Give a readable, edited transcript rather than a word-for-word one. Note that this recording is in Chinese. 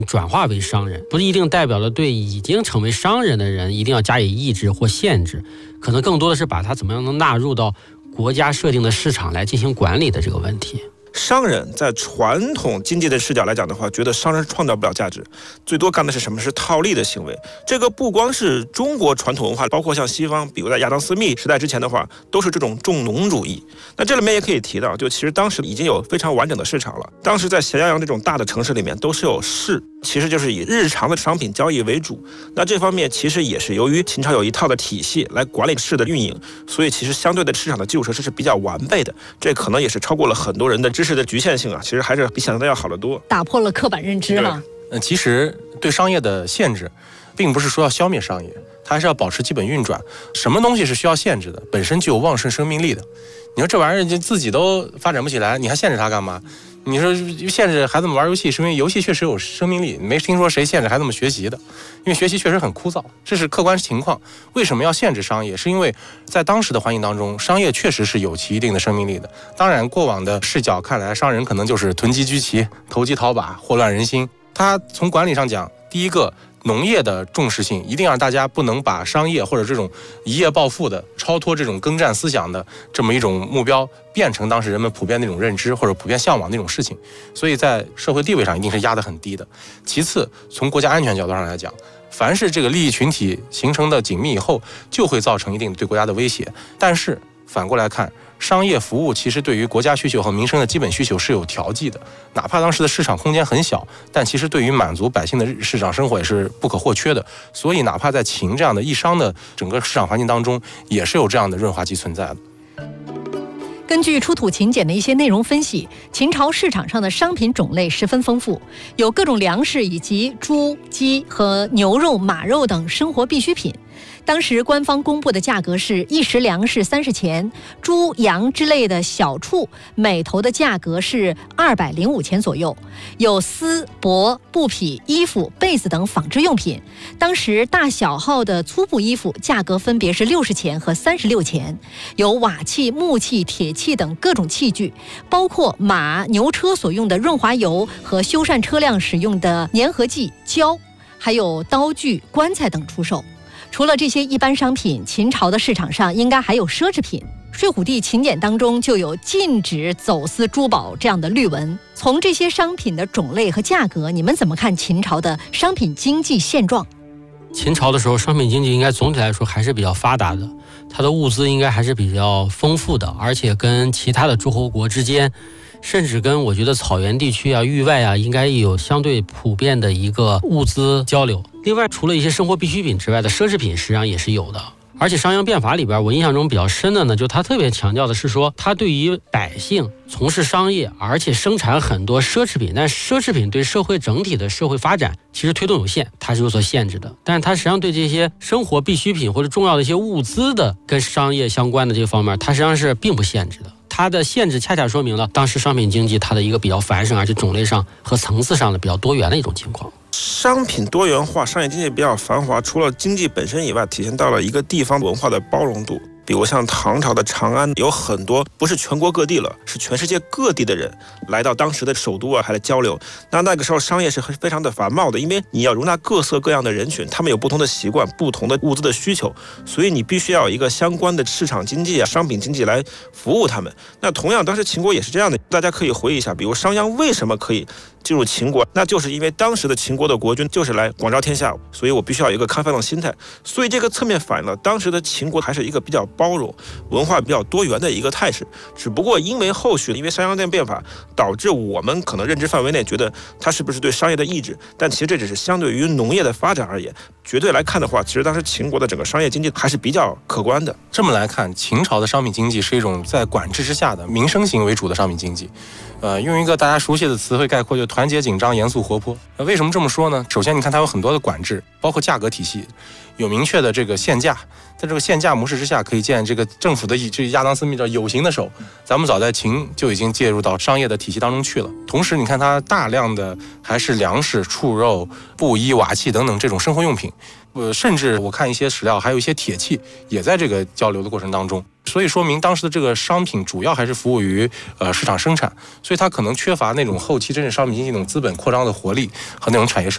转化为商人，不一定代表了对已经成为商人的人一定要加以抑制或限制，可能更多的是把它怎么样能纳入到国家设定的市场来进行管理的这个问题。 商人在传统经济的视角来讲的话，觉得商人创造不了价值，最多干的是什么？是套利的行为。这个不光是中国传统文化，包括像西方，比如在亚当斯密时代之前的话，都是这种重农主义。那这里面也可以提到，就其实当时已经有非常完整的市场了。当时在咸阳这种大的城市里面都是有市，其实就是以日常的商品交易为主。那这方面其实也是由于秦朝有一套的体系来管理市的运营，所以其实相对的市场的基础设施是比较完备的。这可能也是超过了很多人的知识的局限性啊，其实还是比想象的要好得多， 打破了刻板认知了。 其实对商业的限制，并不是说要消灭商业，它还是要保持基本运转。什么东西是需要限制的？本身就有旺盛生命力的。你说这玩意儿就自己都发展不起来，你还限制它干嘛？你说限制孩子们玩游戏，是因为游戏确实有生命力，没听说谁限制孩子们学习的，因为学习确实很枯燥，这是客观情况。为什么要限制商业？是因为在当时的环境当中，商业确实是有其一定的生命力的。当然，过往的视角看来，商人可能就是囤积居奇、投机倒把、祸乱人心。他从管理上讲，第一个，农业的重视性一定让大家不能把商业或者这种一夜暴富的超脱这种耕战思想的这么一种目标变成当时人们普遍那种认知或者普遍向往那种事情，所以在社会地位上一定是压得很低的。其次，从国家安全角度上来讲，凡是这个利益群体形成的紧密以后，就会造成一定对国家的威胁。但是反过来看，商业服务其实对于国家需求和民生的基本需求是有调剂的，哪怕当时的市场空间很小，但其实对于满足百姓的日常生活也是不可或缺的。所以哪怕在秦这样的一商的整个市场环境当中，也是有这样的润滑剂存在的。 根据出土秦简的一些内容分析，秦朝市场上的商品种类十分丰富，有各种粮食以及猪、鸡和牛肉、马肉等生活必需品。当时官方公布的价格是一石粮食30钱，猪、羊之类的小畜每头的价格是205钱左右。有丝、帛、布匹、衣服、被子等纺织用品。当时大小号的粗布衣服价格分别是60钱和36钱。有瓦器、木器、铁器等各种器具，包括马、牛车所用的润滑油和修缮车辆使用的粘合剂、胶，还有刀具、棺材等出售。除了这些一般商品，秦朝的市场上应该还有奢侈品。睡虎地秦简当中就有禁止走私珠宝这样的律文。从这些商品的种类和价格，你们怎么看秦朝的商品经济现状？ 秦朝的时候，商品经济应该总体来说还是比较发达的，它的物资应该还是比较丰富的，而且跟其他的诸侯国之间，甚至跟我觉得草原地区啊、域外啊，应该有相对普遍的一个物资交流。另外，除了一些生活必需品之外的奢侈品，实际上也是有的。而且商鞅变法里边，我印象中比较深的呢，就他特别强调的是说，他对于百姓从事商业，而且生产很多奢侈品，但奢侈品对社会整体的社会发展其实推动有限，它是有所限制的。但是它实际上对这些生活必需品或者重要的一些物资的跟商业相关的这方面，它实际上是并不限制的。它的限制恰恰说明了当时商品经济它的一个比较繁盛，而且种类上和层次上的比较多元的一种情况。 商品多元化，商业经济比较繁华，除了经济本身以外，体现到了一个地方文化的包容度。比如像唐朝的长安，有很多不是全国各地了，是全世界各地的人来到当时的首都啊，还来交流。那个时候商业是非常的繁茂的，因为你要容纳各色各样的人群，他们有不同的习惯、不同的物资的需求，所以你必须要有一个相关的市场经济啊、商品经济来服务他们。那同样，当时秦国也是这样的，大家可以回忆一下，比如商鞅为什么可以进入秦国，那就是因为当时的秦国的国君就是来广招天下，所以我必须要有一个开放的心态。所以这个侧面反映了当时的秦国还是一个比较包容、文化比较多元的一个态势。只不过因为后续因为商鞅变法，导致我们可能认知范围内觉得它是不是对商业的抑制，但其实这只是相对于农业的发展而言。绝对来看的话，其实当时秦国的整个商业经济还是比较可观的。 这么来看，秦朝的商品经济是一种在管制之下的民生型为主的商品经济。用一个大家熟悉的词汇概括，就团结、紧张、严肃、活泼。为什么这么说呢？首先，你看它有很多的管制，包括价格体系，有明确的这个限价。在这个限价模式之下，可以见这个政府的这亚当斯密叫有形的手。咱们早在秦就已经介入到商业的体系当中去了。同时，你看它大量的还是粮食、畜肉、布衣、瓦器等等这种生活用品。甚至我看一些史料，还有一些铁器也在这个交流的过程当中。所以说明当时的这个商品主要还是服务于市场生产，所以它可能缺乏那种后期真正商品经济那种资本扩张的活力和那种产业设